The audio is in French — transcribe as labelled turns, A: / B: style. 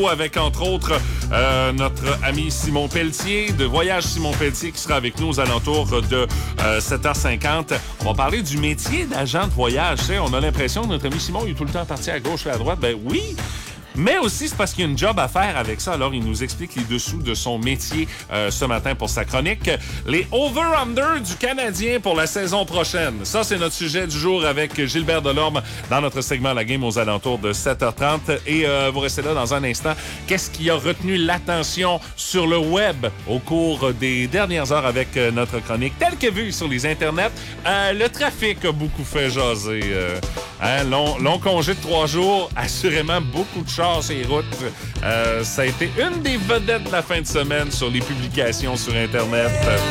A: balado avec, entre autres, notre ami Simon Pelletier, de Voyage Simon Pelletier, qui sera avec nous aux alentours de 7h50. On va parler du métier d'agent de voyage. Tu sais, on a l'impression que notre ami Simon il est tout le temps parti à gauche et à droite. Ben oui! Mais aussi, c'est parce qu'il y a une job à faire avec ça. Alors, il nous explique les dessous de son métier ce matin pour sa chronique. Les over-under du Canadien pour la saison prochaine. Ça, c'est notre sujet du jour avec Gilbert Delorme dans notre segment La Game aux alentours de 7h30. Et vous restez là dans un instant. Qu'est-ce qui a retenu l'attention sur le web au cours des dernières heures avec notre chronique? Tel que vu sur les internets, le trafic a beaucoup fait jaser. Long congé de 3 jours, assurément beaucoup de chars sur les routes. Ça a été une des vedettes de la fin de semaine sur les publications sur Internet.